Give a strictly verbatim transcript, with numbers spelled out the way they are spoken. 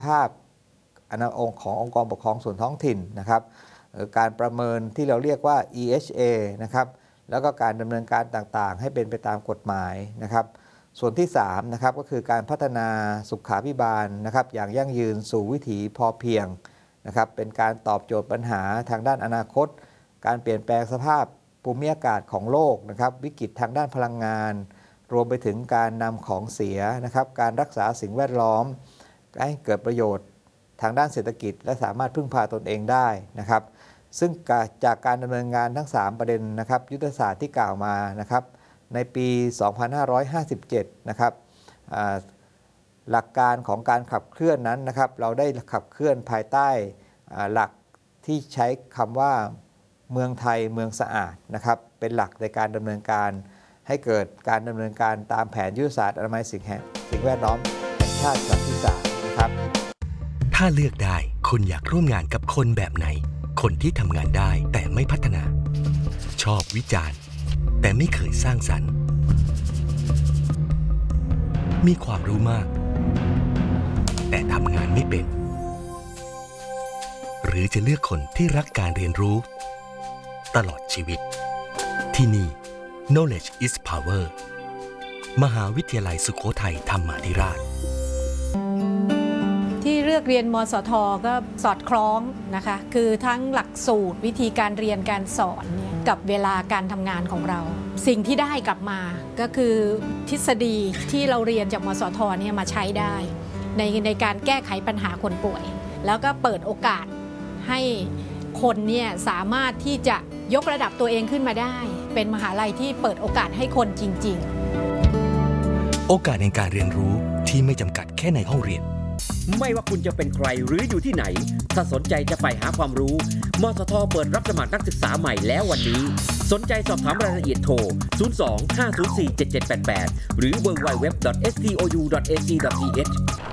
ภาพอนาองค์ขององค์กรปกครองส่วนท้องถิ่นนะครับการประเมินที่เราเรียกว่า อี เอช เอ นะครับแล้วก็การดำเนินการต่างๆให้เป็นไปตามกฎหมายนะครับส่วนที่สามนะครับก็คือการพัฒนาสุขาภิบาลนะครับอย่างยั่งยืนสู่วิถีพอเพียงนะครับเป็นการตอบโจทย์ปัญหาทางด้านอนาคตการเปลี่ยนแปลงสภาพภูมิอากาศของโลกนะครับวิกฤตทางด้านพลังงานรวมไปถึงการนำของเสียนะครับการรักษาสิ่งแวดล้อมให้เกิดประโยชน์ทางด้านเศรษฐกิจและสามารถพึ่งพาตนเองได้นะครับซึ่งจากการดำเนินงานทั้งสามประเด็นนะครับยุทธศาสตร์ที่กล่าวมานะครับในปี สองพันห้าร้อยห้าสิบเจ็ด นะครับหลักการของการขับเคลื่อนนั้นนะครับเราได้ขับเคลื่อนภายใต้หลักที่ใช้คำว่าเมืองไทยเมืองสะอาดนะครับเป็นหลักในการดำเนินการให้เกิดการดำเนินการตามแผนยุทธศาสตร์อนามัยสิ่งแห่งสิ่งแวดล้อมแห่งชาติฉบับที่สามนะครับถ้าเลือกได้คุณอยากร่วมงานกับคนแบบไหนคนที่ทำงานได้แต่ไม่พัฒนาชอบวิจารณ์แต่ไม่เคยสร้างสรรค์มีความรู้มากแต่ทำงานไม่เป็นหรือจะเลือกคนที่รักการเรียนรู้ตลอดชีวิตที่นี่ Knowledge is Power มหาวิทยาลัยสุโขทัยธรรมาธิราชที่เลือกเรียนมสท.ก็สอดคล้องนะคะคือทั้งหลักสูตรวิธีการเรียนการสอนเนี่ยกับเวลาการทำงานของเราสิ่งที่ได้กลับมาก็คือทฤษฎีที่เราเรียนจากมสท.เนี่ยมาใช้ได้ในในการแก้ไขปัญหาคนป่วยแล้วก็เปิดโอกาสให้คนเนี่ยสามารถที่จะยกระดับตัวเองขึ้นมาได้เป็นมหาลัยที่เปิดโอกาสให้คนจริงๆโอกาสในการเรียนรู้ที่ไม่จำกัดแค่ในห้องเรียนไม่ว่าคุณจะเป็นใครหรืออยู่ที่ไหนถ้าสนใจจะไปหาความรู้มสท.เปิดรับสมัครนักศึกษาใหม่แล้ววันนี้สนใจสอบถามรายละเอียดโทร ศูนย์ สอง ห้า ศูนย์ สี่ เจ็ด เจ็ด แปด แปด หรือ ดับเบิลยู ดับเบิลยู ดับเบิลยู ดอท เอส ที โอ ยู ดอท เอ ซี ดอท ที เอช